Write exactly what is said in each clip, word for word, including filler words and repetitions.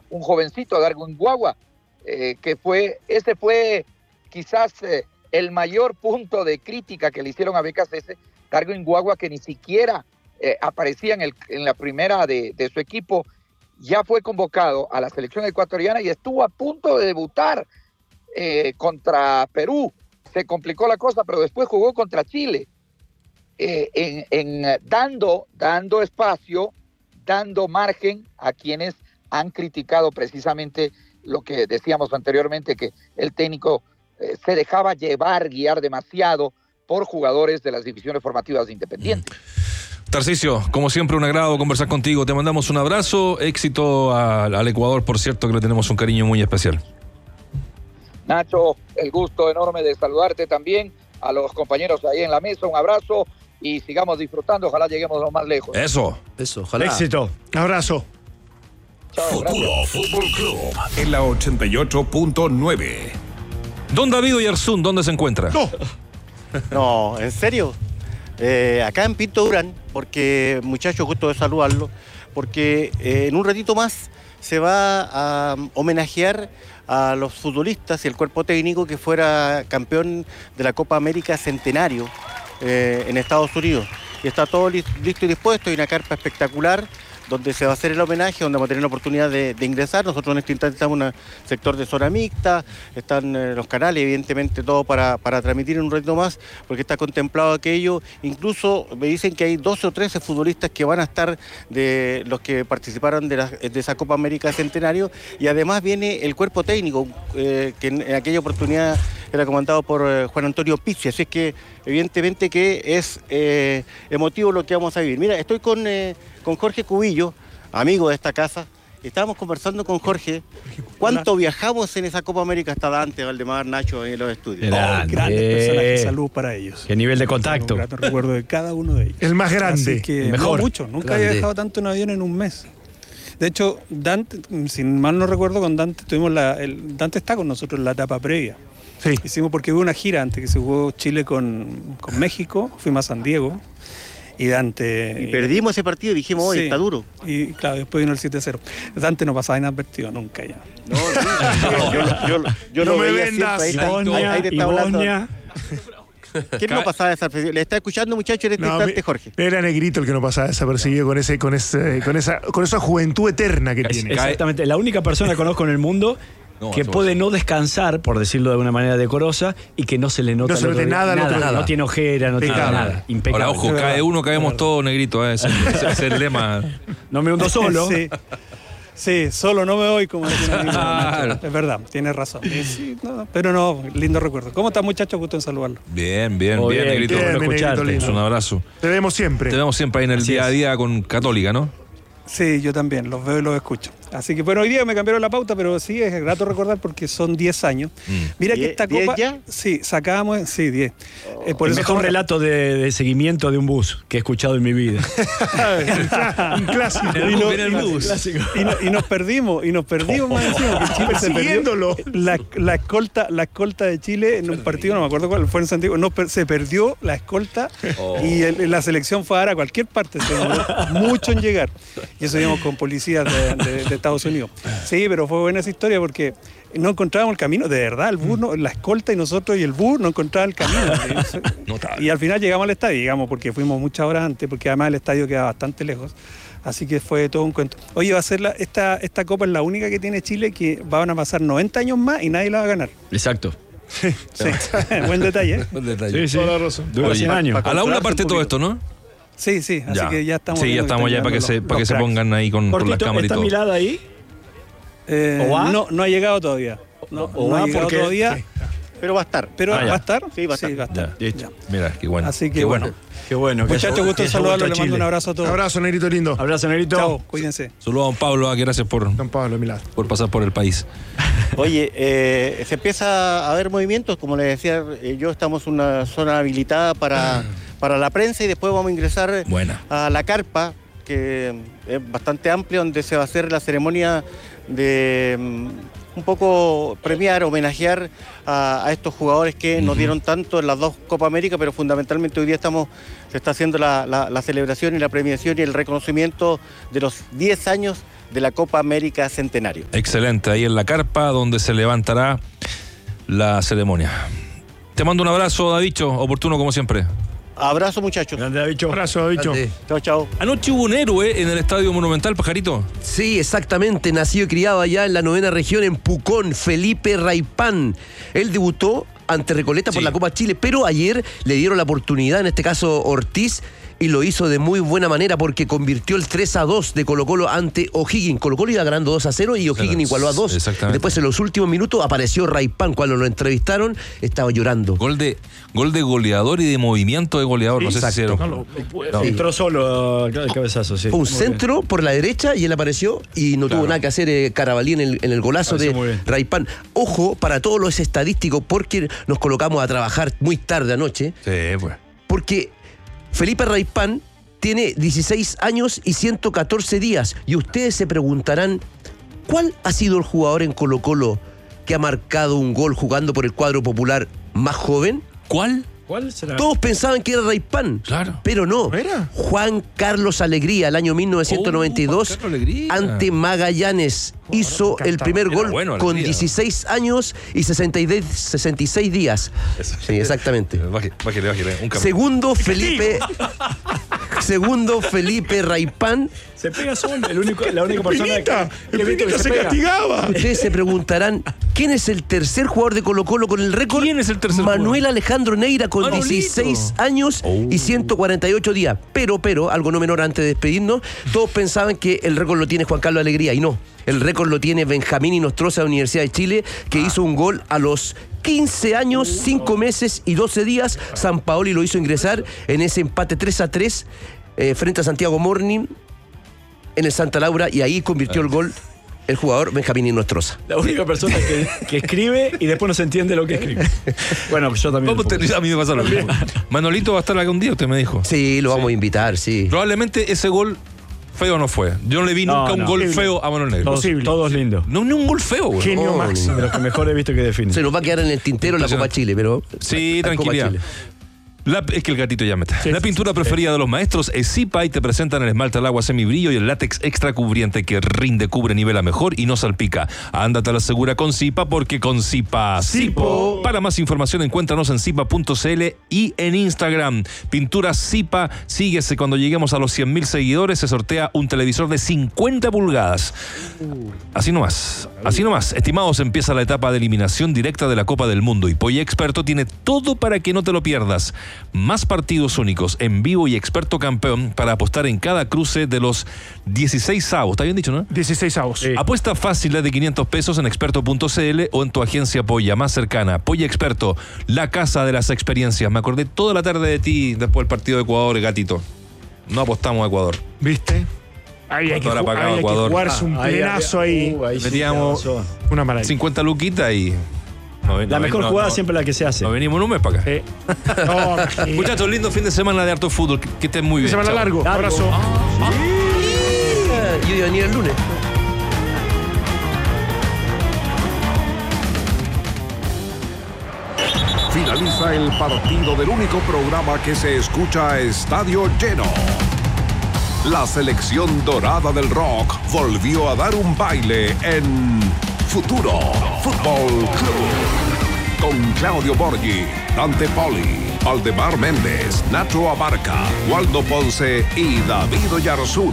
un jovencito, Darwin Guagua, eh, que fue, ese fue quizás eh, el mayor punto de crítica que le hicieron a B K C S, Darwin Guagua, que ni siquiera eh, aparecía en, el, en la primera de, de su equipo, ya fue convocado a la selección ecuatoriana y estuvo a punto de debutar eh, contra Perú. Se complicó la cosa, pero después jugó contra Chile, eh, en, en, dando, dando espacio, dando margen a quienes han criticado precisamente lo que decíamos anteriormente, que el técnico eh, se dejaba llevar, guiar demasiado por jugadores de las divisiones formativas de Independiente. Mm. Tarcisio, como siempre un agrado conversar contigo, te mandamos un abrazo, éxito a, al Ecuador, por cierto, que le tenemos un cariño muy especial. Nacho, el gusto enorme de saludarte también, a los compañeros ahí en la mesa, un abrazo y sigamos disfrutando, ojalá lleguemos lo más lejos. Eso, eso, ojalá. Éxito, abrazo. Chao, Futuro Fútbol Club en la ochenta y ocho punto nueve. Don David Oyarzún, ¿dónde se encuentra? No, no, ¿en serio? Eh, acá en Pinto Durán, porque muchachos, gusto de saludarlo, porque eh, en un ratito más se va a homenajear a los futbolistas y el cuerpo técnico que fuera campeón de la Copa América Centenario eh, en Estados Unidos. Y está todo listo y dispuesto, hay una carpa espectacular donde se va a hacer el homenaje, donde vamos a tener la oportunidad de, de ingresar. Nosotros en este instante estamos en un sector de zona mixta, están eh, los canales, evidentemente, todo para, para transmitir en un ratito más, porque está contemplado aquello. Incluso me dicen que hay doce o trece futbolistas que van a estar de los que participaron de, la, de esa Copa América Centenario, y además viene el cuerpo técnico, eh, que en, en aquella oportunidad era comandado por eh, Juan Antonio Pizzi, así es que evidentemente que es eh, emotivo lo que vamos a vivir. Mira, estoy con... Eh, con Jorge Cubillo, amigo de esta casa. Estábamos conversando con Jorge. ¿Cuánto Hola. viajamos en esa Copa América hasta Dante, Valdemar, Nacho, en los estudios? Grande. Oh, grandes personajes, salud para ellos. ¿Qué nivel de contacto? Un grato recuerdo de cada uno de ellos. El más grande. Así que, el mejor. No mucho, nunca grande. había viajado tanto en avión en un mes. De hecho, Dante, si mal no recuerdo, con Dante tuvimos la... El, Dante está con nosotros en la etapa previa. Sí. Hicimos porque hubo una gira antes que se jugó Chile con, con México, fuimos a San Diego. Y Dante... Y perdimos ese partido y dijimos, oye, sí, está duro. Y claro, después vino el siete cero. Dante no pasaba inadvertido nunca ya. No, no, yo, yo, yo, yo no lo me veía vendas, siempre. Ahí, Iboña, ahí, ahí te está hablando. Iboña. ¿Quién no pasaba desapercibido? Le está escuchando, muchacho, en este No, instante, me- Jorge. Era Negrito el que no pasaba desapercibido con ese, con ese, con esa, con esa juventud eterna que tiene. Exactamente, la única persona que conozco en el mundo No, que eso puede sí. no descantar, por decirlo de una manera decorosa, y que no se le nota No se el le otro nota día. nada al otro nada, día. no tiene ojera, no tiene Impecable. nada. Impecable. Ahora, ojo, Es cae verdad. uno, caemos Es todos, Negrito. ¿eh? Ese, ese es el lema. No me hundo solo. Sí. Sí, solo no me voy, como decía un amigo, Claro. Nacho. Es verdad, tienes razón. Y sí, no, pero no, lindo recuerdo. ¿Cómo estás, muchachos? Gusto en saludarlo. Bien, bien, Muy bien, bien, Negrito. bien, bueno mi escucharte. Negrito lindo. Un abrazo. Te vemos siempre. Te vemos siempre ahí en el Así día a es. día con Católica, ¿no? Sí, yo también, los veo y los escucho. Así que, bueno, hoy día me cambiaron la pauta, pero sí, es grato recordar porque son diez años. Mm. Mira que ¿Die- esta diez copa... ya? Sí, sacábamos... Sí, diez. Eh, por El eso mejor estamos- relato de, de seguimiento de un bus que he escuchado en mi vida. Un clásico. Y, no- Viene el y no- bus. y no- y nos perdimos, y nos perdimos más encima, que Chile se perdió. Persiguiéndolo. La, la escolta, la escolta de Chile en un partido, no me acuerdo cuál, fue en Santiago, no, per- se perdió la escolta Oh. y el- la selección fue a dar a cualquier parte, se demoró mucho en llegar. Y eso íbamos con policías de, de- de Estados Unidos. Sí, pero fue buena esa historia porque no encontrábamos el camino, de verdad, el bus, no- la escolta y nosotros y el bus no encontraban el camino. Notable. Y al final llegamos al estadio, llegamos porque fuimos muchas horas antes, porque además el estadio queda bastante lejos. Así que fue todo un cuento. Oye, va a ser la, esta, esta copa es la única que tiene Chile que van a pasar noventa años más y nadie la va a ganar. Exacto. Sí, buen detalle. ¿eh? Buen detalle. Sí, sí. Dura Oye, cien años. A la una parte todo esto, ¿no? Sí, sí, así que ya estamos. Sí, ya viendo estamos ya están para que, llegando se, los- para que los se cracks. pongan ahí con, con las Cortito, cámaras y ¿está todo. mirada ahí? Eh, ¿O va? no, no ha llegado todavía. No, ¿O no va? ha llegado Porque- todavía, Pero va a estar. pero Ah, ya. va a estar. Sí, va a estar. Ya, listo. Ya. Mira, qué bueno. Así que Qué bueno. Qué bueno. que Muchachos, haya- gusto que en haya saludarlo. vuelto Le a mando un Chile. abrazo a todos. Abrazo, Negrito lindo. Abrazo, Negrito. Chao, cuídense. Saludos a don Pablo, ah, gracias por, Don Pablo, de mi lado. por pasar por el país. Oye, eh, se empieza a ver movimientos, como les decía eh, yo, estamos en una zona habilitada para, para la prensa y después vamos a ingresar Buena. a la carpa, que es bastante amplia, donde se va a hacer la ceremonia de mm, un poco premiar, homenajear a, a estos jugadores que uh-huh. nos dieron tanto en las dos Copa América, pero fundamentalmente hoy día estamos, se está haciendo la, la, la celebración y la premiación y el reconocimiento de los diez años de la Copa América Centenario. Excelente, ahí en la carpa donde se levantará la ceremonia. Te mando un abrazo, Davicho, oportuno como siempre. Abrazo, muchachos. Grande, Davicho. Abrazo, Davicho. Chao, chao. Anoche hubo un héroe en el Estadio Monumental, Pajarito. Sí, exactamente, nacido y criado allá en la novena región, en Pucón, Felipe Raipán. Él debutó ante Recoleta por sí. la Copa Chile, pero ayer le dieron la oportunidad, en este caso Ortiz, y lo hizo de muy buena manera porque convirtió el tres a dos de Colo-Colo ante O'Higgins. Colo-Colo iba ganando dos a cero y O'Higgins igualó a dos. Después, en los últimos minutos, apareció Raipán. Cuando lo entrevistaron, estaba llorando. Gol de, gol de goleador y de movimiento de goleador. No sé si hicieron. No, no, no. Entró solo el cabezazo, sí. Fue un centro por la derecha y él apareció y no claro. tuvo nada que hacer eh, Carabalí en el, en el golazo de Raipán. Ojo, para todos los estadísticos, porque nos colocamos a trabajar muy tarde anoche. Sí, pues. Porque Felipe Raipán tiene dieciséis años y ciento catorce días. Y ustedes se preguntarán, ¿cuál ha sido el jugador en Colo-Colo que ha marcado un gol jugando por el cuadro popular más joven? ¿Cuál? ¿Cuál será? Todos pensaban que era Raipán. Claro. Pero no. ¿Era? Juan Carlos Alegría, el año mil novecientos noventa y dos, oh, ante Magallanes. Oh, hizo el primer gol bueno, con dieciséis años y sesenta y seis días. Eso. Sí, exactamente. Bájale, bájale, bájale. Un Segundo, Felipe. Segundo, Felipe Raipán. Se pega solo, el único, la única persona Pinita, que, que, que se, se castigaba. Ustedes se preguntarán, ¿quién es el tercer jugador de Colo-Colo con el récord? ¿Quién es el tercer Manuel jugador? Alejandro Neira con Manolito. dieciséis años oh. y ciento cuarenta y ocho días. Pero, pero, algo no menor antes de despedirnos, todos pensaban que el récord lo tiene Juan Carlos Alegría y no. El récord lo tiene Benjamín Inostroza de la Universidad de Chile, que ah. hizo un gol a los quince años, cinco meses y doce días. San Paoli lo hizo ingresar en ese empate tres a tres eh, frente a Santiago Morning en el Santa Laura, y ahí convirtió el gol el jugador Benjamín Inostroza. La única persona que, que escribe y después no se entiende lo que escribe. Bueno, yo también. Vamos a, a mí me pasa lo mismo. Manolito va a estar algún día, usted me dijo. Sí, lo vamos sí. a invitar, sí. Probablemente ese gol feo no fue. Yo no le vi no, nunca no. un gol Posible. feo a Manuel Negro. Todos, todos lindos. No, ni un gol feo, güey. Genio oh, máximo. De los que mejor he visto que define. Se nos va a quedar en el tintero la Copa Chile, pero. Sí, tranquilidad. La, es que el gatito ya me está. Sí, la pintura sí, preferida sí. de los maestros es Zipa y te presentan el esmalte al agua semibrillo y el látex extra cubriente que rinde, cubre, nivela mejor y no salpica. Ándate a la segura con Zipa, porque con Zipa Zipo. Para más información encuéntranos en zipa punto c l y en Instagram. Pintura Zipa, síguese. Cuando lleguemos a los cien mil seguidores se sortea un televisor de cincuenta pulgadas. Así nomás, así nomás. Estimados, empieza la etapa de eliminación directa de la Copa del Mundo y Polla Experto tiene todo para que no te lo pierdas. Más partidos únicos en vivo y experto campeón para apostar en cada cruce de los dieciséis avos. ¿Está bien dicho, no? dieciséis avos. Sí. Apuesta fácil de quinientos pesos en experto punto c l o en tu agencia Polla más cercana. Polla Experto, la casa de las experiencias. Me acordé toda la tarde de ti después del partido de Ecuador, gatito. No apostamos a Ecuador. ¿Viste? Ahí hay que, ju- ahí hay que jugarse un ah, plenazo ahí. ahí. Uh, ahí Metíamos sí, una maravilla. cincuenta luquitas y... No, la no, mejor no, jugada no, siempre la que se hace. No venimos un mes para acá. Sí. No, muchachos, lindo fin de semana de harto fútbol. Que, que estén muy bien. Fin de semana largo. largo. Abrazo. Ah, ah. Yo iba a venir el lunes. Finaliza el partido del único programa que se escucha a estadio lleno. La selección dorada del rock volvió a dar un baile en Futuro Fútbol Club. Con Claudio Borghi, Dante Poli, Aldemar Méndez, Nacho Abarca, Waldo Ponce y David Oyarzún.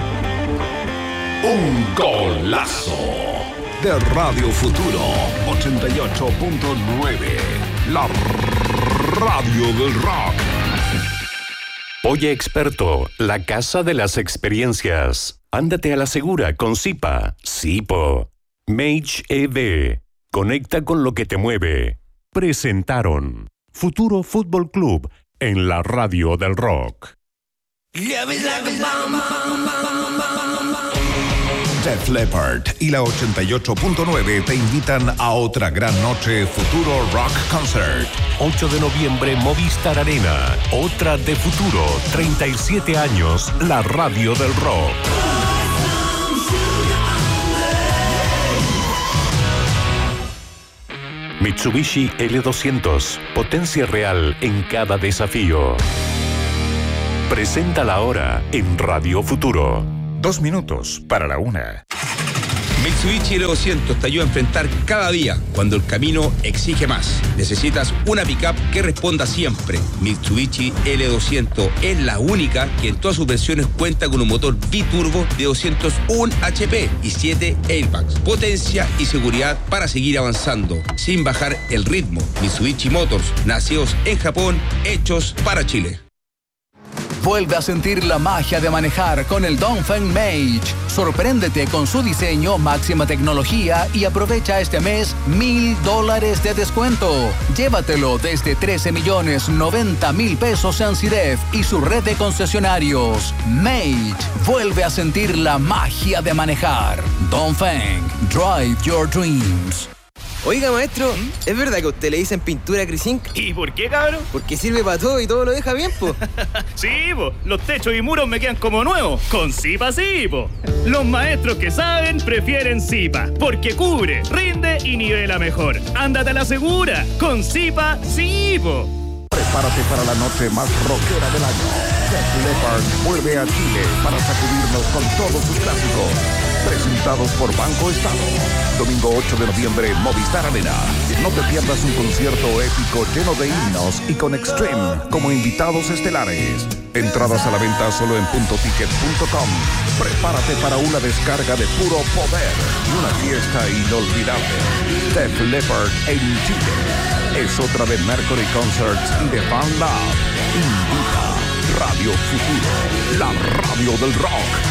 Un golazo de Radio Futuro ochenta y ocho punto nueve. La radio del rock. Polla Experto, la casa de las experiencias. Ándate a la segura con Zipa. Zipo. Mage E D. Conecta con lo que te mueve. Presentaron Futuro Fútbol Club en la radio del rock. Def Leppard y la ochenta y ocho punto nueve te invitan a otra gran noche Futuro Rock Concert. ocho de noviembre, Movistar Arena. Otra de Futuro. treinta y siete años, la radio del rock. Mitsubishi L doscientos. Potencia real en cada desafío. Presenta la hora en Radio Futuro. Dos minutos para la una. Mitsubishi L doscientos te ayuda a enfrentar cada día cuando el camino exige más. Necesitas una pickup que responda siempre. Mitsubishi L doscientos es la única que en todas sus versiones cuenta con un motor biturbo de doscientos uno H P y siete airbags. Potencia y seguridad para seguir avanzando sin bajar el ritmo. Mitsubishi Motors, nacidos en Japón, hechos para Chile. Vuelve a sentir la magia de manejar con el Dongfeng Mage. Sorpréndete con su diseño, máxima tecnología y aprovecha este mes mil dólares de descuento. Llévatelo desde trece millones noventa mil pesos en CIDEF y su red de concesionarios. Mage, vuelve a sentir la magia de manejar. Dongfeng, drive your dreams. Oiga, maestro, ¿es verdad que a usted le dicen pintura Crisink? ¿Y por qué, cabrón? Porque sirve para todo y todo lo deja bien, po. Sí, po. Los techos y muros me quedan como nuevos. Con Zipa sí, po. Los maestros que saben prefieren Zipa. Porque cubre, rinde y nivela mejor. Ándate a la segura. Con Zipa sí, po. Prepárate para la noche más rockera del año. Def Leppard vuelve a Chile para sacudirnos con todos sus clásicos. Presentados por Banco Estado. Domingo ocho de noviembre, Movistar Arena. No te pierdas un concierto épico lleno de himnos y con Extreme como invitados estelares. Entradas a la venta solo en punto ticket punto com. Prepárate para una descarga de puro poder y una fiesta inolvidable. Def Leppard en Chile. Es otra de Mercury Concerts y de Fan Lab. Invita Radio Futuro, la radio del rock.